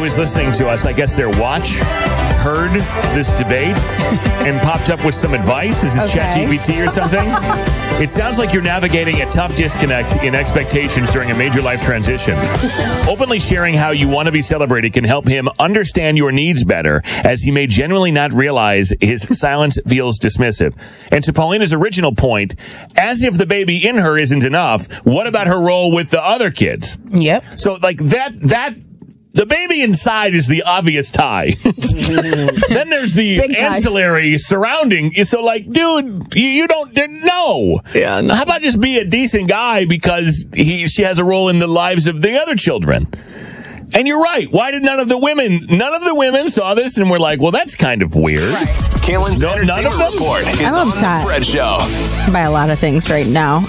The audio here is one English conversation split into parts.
was listening to us, I guess their watch heard this debate and popped up with some advice. Is it ChatGPT or something? It sounds like you're navigating a tough disconnect in expectations during a major life transition. Openly sharing how you want to be celebrated can help him understand your needs better, as he may genuinely not realize his silence feels dismissive. And to Paulina's original point, as if the baby in her isn't enough, what about her role with the other kids? Yep. So, like, that the baby inside is the obvious tie. Then there's the ancillary surrounding. So, like, dude, you don't know. Yeah. No. How about just be a decent guy because she has a role in the lives of the other children? And you're right. Why did none of the women saw this and were like, well, that's kind of weird. Right. Kalen's Entertainment Report is on the Fred Show. By a lot of things right now.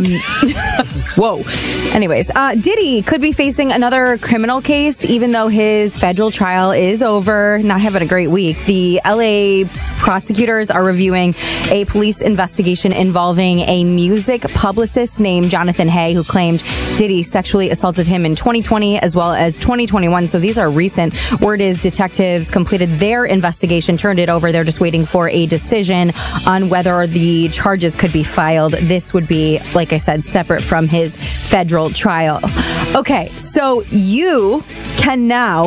Whoa. Anyways, Diddy could be facing another criminal case, even though his federal trial is over. Not having a great week. The LA prosecutors are reviewing a police investigation involving a music publicist named Jonathan Hay, who claimed Diddy sexually assaulted him in 2020 as well as 2021. So these are recent. Word is detectives completed their investigation, turned it over. They're just waiting for a decision on whether the charges could be filed. This would be, like I said, separate from his federal trial. Okay, so you can now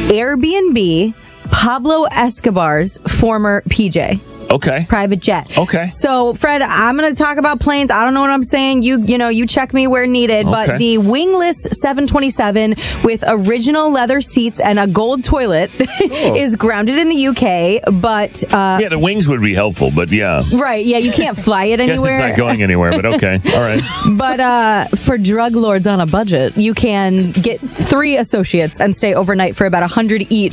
Airbnb Pablo Escobar's former PJ. Okay. Private jet. Okay. So, Fred, I'm going to talk about planes. I don't know what I'm saying. You check me where needed. Okay. But the wingless 727 with original leather seats and a gold toilet is grounded in the UK. But yeah, the wings would be helpful. But yeah. Right. Yeah, you can't fly it anywhere. Guess it's not going anywhere. But okay. All right. But for drug lords on a budget, you can get 3 associates and stay overnight for about $100 each.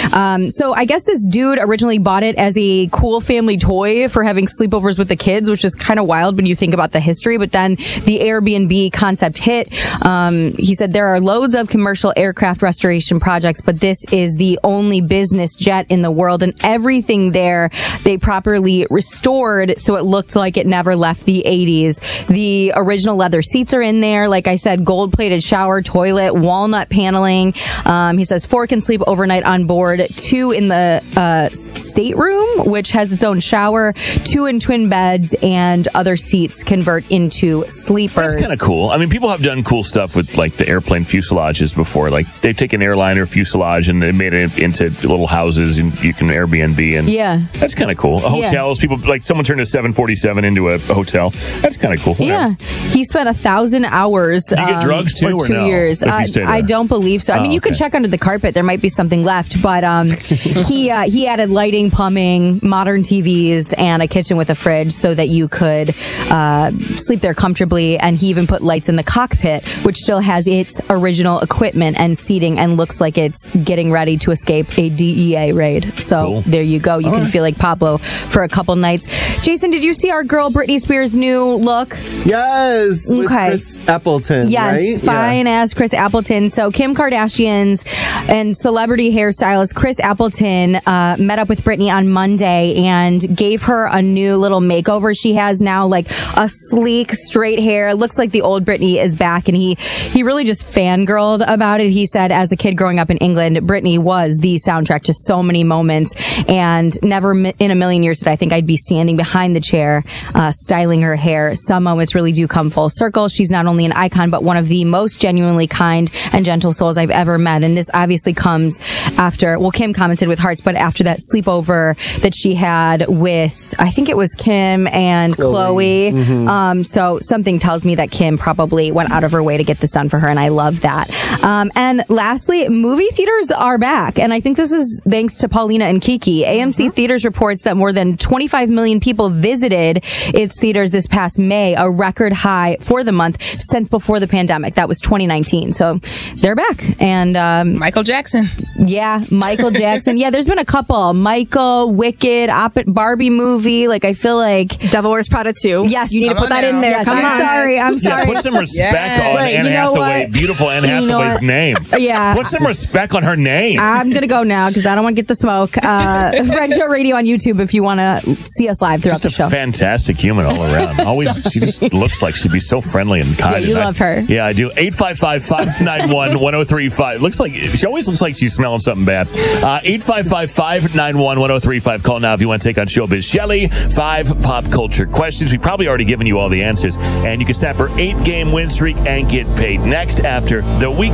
So I guess this dude originally bought it as a cool family toy for having sleepovers with the kids, which is kind of wild when you think about the history. But then the Airbnb concept hit. He said there are loads of commercial aircraft restoration projects, but this is the only business jet in the world, and everything there they properly restored so it looked like it never left the 80s. The original leather seats are in there. Like I said, gold-plated shower, toilet, walnut paneling. He says 4 can sleep overnight on board, 2 in the stateroom, which has its own shower, 2 in twin beds, and other seats convert into sleepers. That's kind of cool. I mean, people have done cool stuff with, like, the airplane fuselages before. Like, they've taken airliner fuselage and they made it into little houses and you can Airbnb. And yeah, that's kind of cool. Hotels, people, like, someone turned a 747 into a hotel. That's kind of cool. Yeah. He spent 1,000 hours. Did you get drugs too, or 2 no? years. I don't believe so. I mean, you could check under the carpet. There might be something left. But he added lighting, plumbing, modern TVs, and a kitchen with a fridge so that you could sleep there comfortably. And he even put lights in the cockpit, which still has its original equipment and seating and looks like it's getting ready to escape a DEA raid. So There you go. You can feel like Pablo for a couple nights. Jason, did you see our girl Britney Spears' new look? Yes. With Chris Appleton. Yes, right? fine as Chris Appleton. So Kim Kardashian's and celebrity hairstylist Chris Appleton met up with Britney on Monday and gave her a new little makeover. She has now like a sleek, straight hair. Looks like the old Britney is back, and he really just fangirled about it. He said, as a kid growing up in England, Britney was the soundtrack to so many moments, and never in a million years did I think I'd be standing behind the chair styling her hair. Some moments really do come full circle. She's not only an icon, but one of the most genuinely kind and gentle souls I've ever met. And this obviously comes after, well, Kim commented with hearts, but after that sleepover that she had with, I think it was Kim and Chloe. Mm-hmm. So something tells me that Kim probably went out of her way to get this done for her, and I love that. And lastly, movie theaters are back, and I think this is thanks to Paulina and Kiki. AMC Theaters reports that more than 25 million people visited its theaters this past May, a record high for the month since before the pandemic. That was 2019. So they're back. And Michael Jackson. Yeah, Michael Jackson. Yeah, there's been a couple. Michael, Wicked, Barbie movie. Like, I feel like Devil Wears Prada 2. Yes, you need to put that in there. Yes, I'm sorry. Yeah, put some respect on Anne Hathaway. Beautiful Anne Hathaway's name. Yeah. Put some respect on her name. I'm going to go now because I don't want to get the smoke. Fred Show Radio on YouTube if you want to see us live throughout the show. Just a fantastic human all around. She just looks like she'd be so friendly and kind. Yeah, you love her. Yeah, I do. 855-591-1035. She always looks like she's smelling smelling something bad. 855-591-1035. Call now if you want to take on Showbiz Shelley. 5 pop culture questions. We've probably already given you all the answers. And you can snap for 8-game win streak and get paid. Next, after the week.